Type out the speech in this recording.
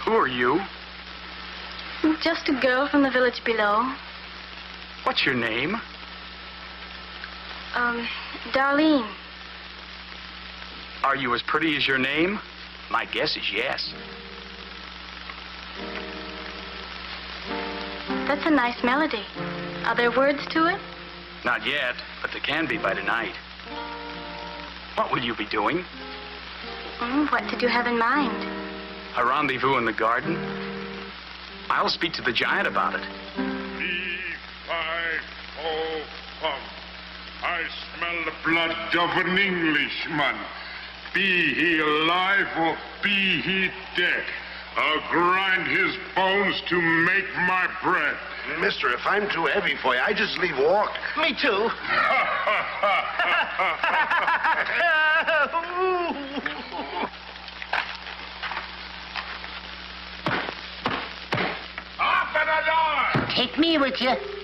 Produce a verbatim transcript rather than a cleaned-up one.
Who are you? Just a girl from the village below. What's your name? Um, Darlene. Are you as pretty as your name? My guess is yes. That's a nice melody. Are there words to it? Not yet, but there can be by tonight. What will you be doing? Mm, what did you have in mind? A rendezvous in the garden? I'll speak to the giant about it. B five O hum. I smell the blood of an Englishman. Be he alive or be he dead, I'll grind his bones to make my bread. Mister, if I'm too heavy for you, I just leave walk. Me too. Open the door! Take me with you.